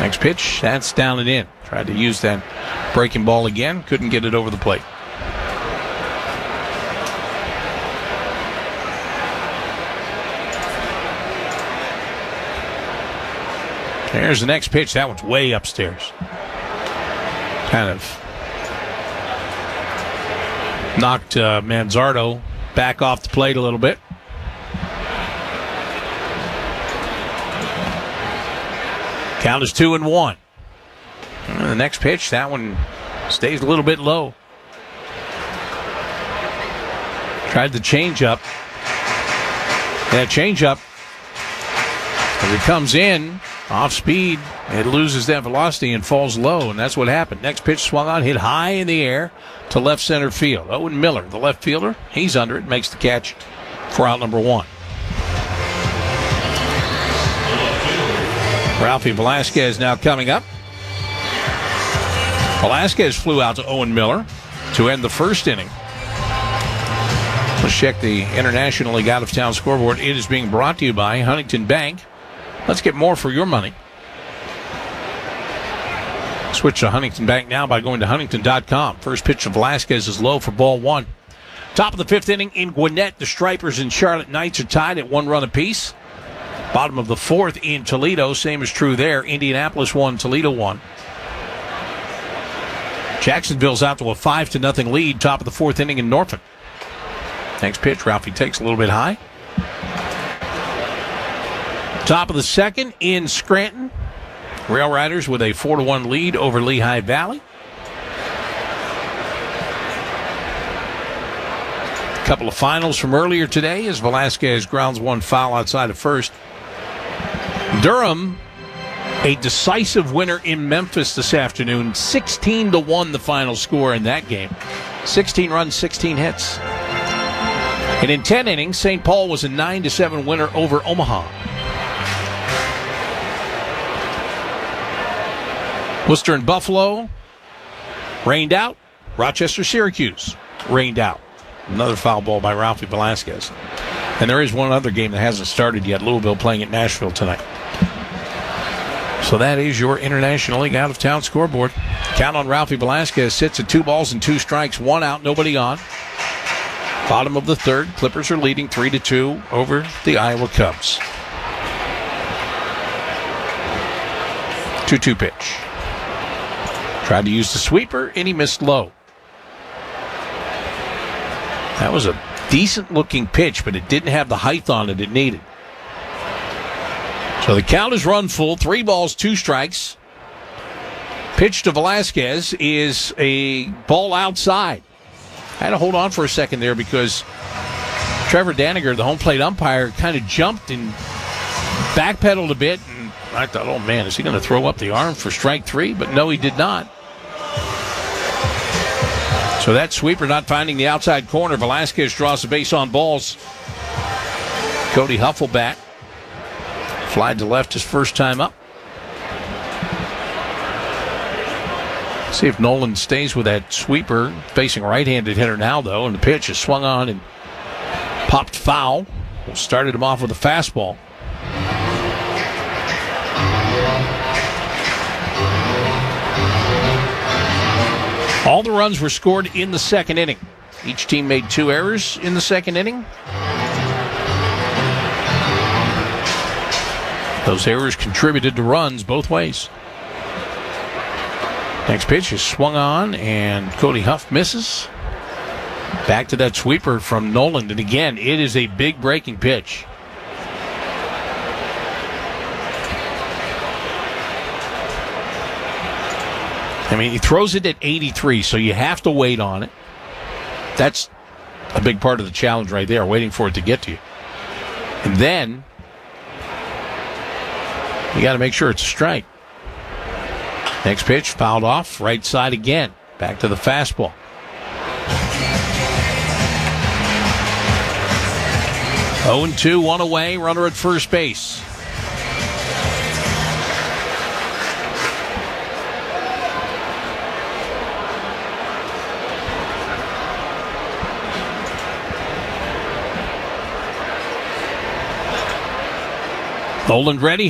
Next pitch, that's down and in. Tried to use that breaking ball again. Couldn't get it over the plate. There's the next pitch. That one's way upstairs. Kind of knocked Manzardo back off the plate a little bit. Count is 2-1. And the next pitch, that one stays a little bit low. Tried the changeup. That changeup, as it comes in, off speed, it loses that velocity and falls low, and that's what happened. Next pitch swung on, hit high in the air to left center field. Owen Miller, the left fielder, he's under it, makes the catch for out number 1. Ralphie Velasquez now coming up. Velasquez flew out to Owen Miller to end the first inning. Let's check the International League out-of-town scoreboard. It is being brought to you by Huntington Bank. Let's get more for your money. Switch to Huntington Bank now by going to huntington.com. First pitch of Velasquez is low for ball 1. Top of the 5th inning in Gwinnett, the Stripers and Charlotte Knights are tied at 1 run apiece. Bottom of the 4th in Toledo, same is true there. Indianapolis 1, Toledo 1. Jacksonville's out to a 5-0 lead, top of the 4th inning in Norfolk. Next pitch, Ralphie takes a little bit high. Top of the 2nd in Scranton. Rail Riders with a 4-1 lead over Lehigh Valley. A couple of finals from earlier today as Velasquez grounds one foul outside of first. Durham, a decisive winner in Memphis this afternoon. 16-1 the final score in that game. 16 runs, 16 hits. And in 10 innings, St. Paul was a 9-7 winner over Omaha. Worcester and Buffalo rained out. Rochester, Syracuse rained out. Another foul ball by Ralphie Velasquez. And there is one other game that hasn't started yet. Louisville playing at Nashville tonight. So that is your International League out-of-town scoreboard. Count on Ralphie Velasquez sits at 2 balls and 2 strikes, 1 out, nobody on. Bottom of the 3rd, Clippers are leading 3-2 over the Iowa Cubs. 2-2 pitch. Tried to use the sweeper, and he missed low. That was a decent-looking pitch, but it didn't have the height on it needed. So the count is run full, 3 balls, 2 strikes. Pitch to Velasquez is a ball outside. I had to hold on for a second there because Trevor Daniger, the home plate umpire, kind of jumped and backpedaled a bit. And I thought, oh, man, is he going to throw up the arm for strike 3? But no, he did not. So that sweeper not finding the outside corner. Velasquez draws the base on balls. Cody Hufflebat flied to left his first time up. See if Nolan stays with that sweeper. Facing right-handed hitter now, though, and the pitch is swung on and popped foul. Started him off with a fastball. All the runs were scored in the 2nd inning. Each team made 2 errors in the 2nd inning. Those errors contributed to runs both ways. Next pitch is swung on, and Cody Huff misses. Back to that sweeper from Nolan, and again, it is a big breaking pitch. I mean, he throws it at 83, so you have to wait on it. That's a big part of the challenge right there, waiting for it to get to you. And then you got to make sure it's a strike. Next pitch, fouled off, right side again. Back to the fastball. Oh, 0-2, 1 away, runner at first base. Nolan ready.